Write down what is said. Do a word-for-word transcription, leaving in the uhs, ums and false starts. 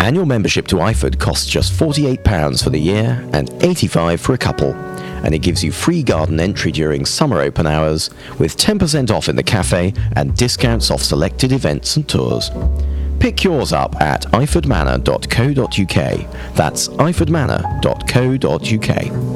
Annual membership to Iford costs just forty-eight pounds for the year and eighty-five pounds for a couple, and it gives you free garden entry during summer open hours with ten percent off in the cafe and discounts off selected events and tours. Pick yours up at iford manor dot co dot uk. That's iford manor dot co dot uk.